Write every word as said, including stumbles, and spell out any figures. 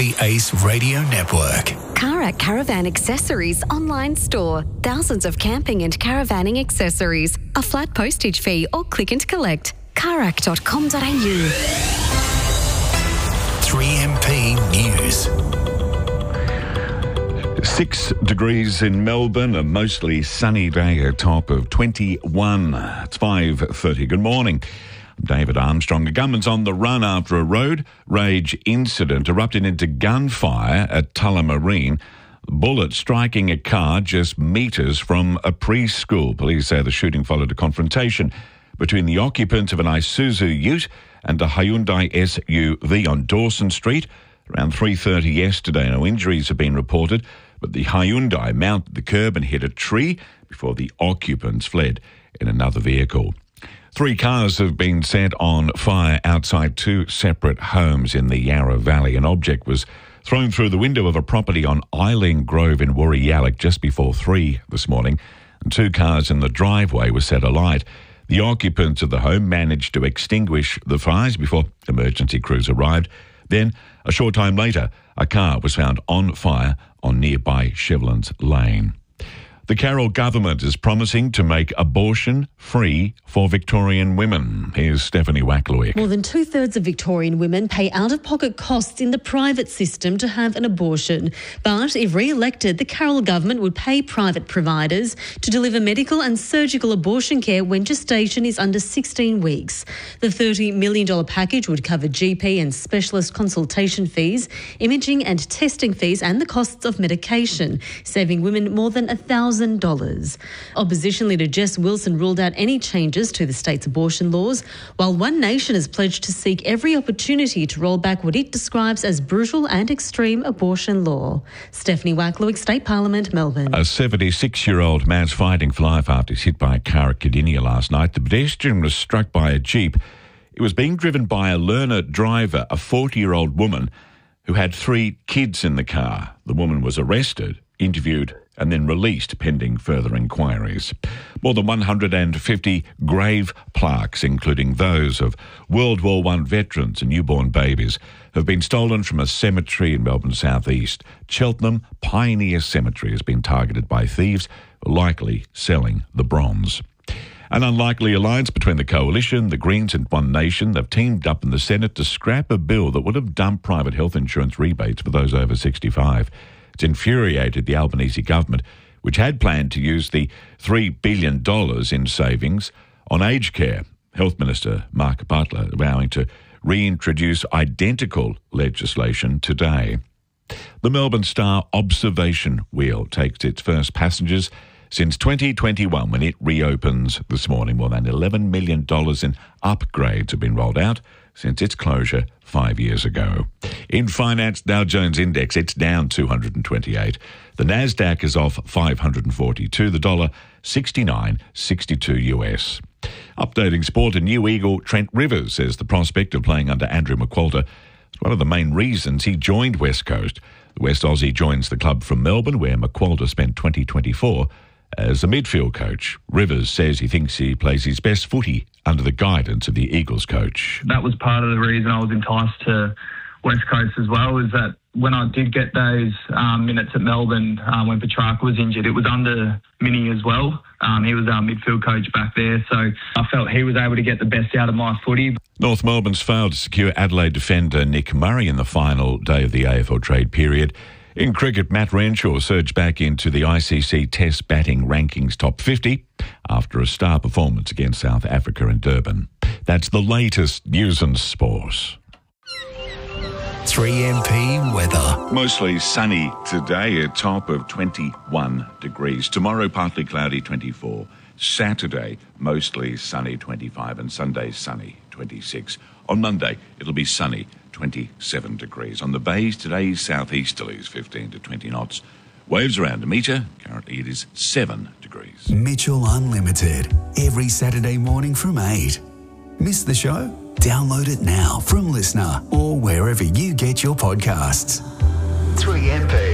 The Ace Radio Network. Karak Caravan Accessories online store. Thousands of camping and caravanning accessories. A flat postage fee or click and collect. karak dot com dot a u. three M P News. Six degrees in Melbourne, a mostly sunny day, a top of twenty-one. It's five thirty. Good morning. I'm David Armstrong. A gunman's on the run after a road rage incident erupted into gunfire at Tullamarine. Bullet striking a car just metres from a preschool. Police say the shooting followed a confrontation between the occupants of an Isuzu Ute and a Hyundai S U V on Dawson Street around three thirty yesterday. No injuries have been reported, but the Hyundai mounted the curb and hit a tree before the occupants fled in another vehicle. Three cars have been set on fire outside two separate homes in the Yarra Valley. An object was thrown through the window of a property on Eiling Grove in Woorayalloc just before three this morning, and two cars in the driveway were set alight. The occupants of the home managed to extinguish the fires before emergency crews arrived. Then, a short time later, a car was found on fire on nearby Shevlands Lane. The Carroll government is promising to make abortion free for Victorian women. Here's Stephanie Wacklowick. More than two-thirds of Victorian women pay out-of-pocket costs in the private system to have an abortion. But if re-elected, the Carroll government would pay private providers to deliver medical and surgical abortion care when gestation is under sixteen weeks. The thirty million dollars package would cover G P and specialist consultation fees, imaging and testing fees and the costs of medication, saving women more than one thousand dollars. Opposition leader Jess Wilson ruled out any changes to the state's abortion laws, while One Nation has pledged to seek every opportunity to roll back what it describes as brutal and extreme abortion law. Stephanie Wacklowick, State Parliament, Melbourne. A seventy-six-year-old man's fighting for life after he's hit by a car at Cardinia last night. The pedestrian was struck by a Jeep. It was being driven by a learner driver, a forty-year-old woman who had three kids in the car. The woman was arrested, interviewed and then released pending further inquiries. More than one hundred fifty grave plaques, including those of World War One veterans and newborn babies, have been stolen from a cemetery in Melbourne southeast. Cheltenham Pioneer Cemetery has been targeted by thieves, likely selling the bronze. An unlikely alliance between the Coalition, the Greens and One Nation have teamed up in the Senate to scrap a bill that would have dumped private health insurance rebates for those over sixty-five. It's infuriated the Albanese government, which had planned to use the three billion dollars in savings on aged care. Health Minister Mark Butler vowing to reintroduce identical legislation today. The Melbourne Star Observation Wheel takes its first passengers since twenty twenty-one, when it reopens this morning. More than eleven million dollars in upgrades have been rolled out since its closure five years ago. In finance, Dow Jones Index, it's down two hundred twenty-eight. The Nasdaq is off five hundred forty-two. The dollar, sixty-nine sixty-two U S. Updating sport, a new Eagle, Trent Rivers, says the prospect of playing under Andrew McQualter is one of the main reasons he joined West Coast. The West Aussie joins the club from Melbourne, where McQualter spent twenty twenty-four as a midfield coach. Rivers says he thinks he plays his best footy under the guidance of the Eagles coach. That was part of the reason I was enticed to West Coast as well, is that when I did get those um, minutes at Melbourne um, when Petrarca was injured, it was under Mini as well. Um, he was our midfield coach back there, so I felt he was able to get the best out of my footy. North Melbourne's failed to secure Adelaide defender Nick Murray in the final day of the A F L trade period. In cricket, Matt Renshaw surged back into the I C C Test batting rankings top fifty after a star performance against South Africa in Durban. That's the latest news and sport. three M P weather. Mostly sunny today, a top of twenty-one degrees. Tomorrow, partly cloudy, twenty-four. Saturday, mostly sunny, twenty-five. And Sunday, sunny, twenty-six. On Monday, it'll be sunny, twenty-seven degrees. On the bays, today's southeasterlies, fifteen to twenty knots. Waves around a metre. Currently, it is seven degrees. Mitchell Unlimited, every Saturday morning from eight. Miss the show? Download it now from Listener or wherever you get your podcasts. three M P.